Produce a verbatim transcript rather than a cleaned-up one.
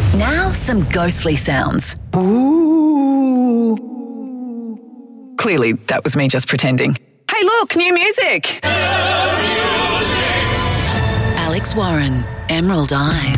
Now, some ghostly sounds. Ooh. Clearly, that was me just pretending. Hey, look, new music. Alex Warren, Emerald Eyes.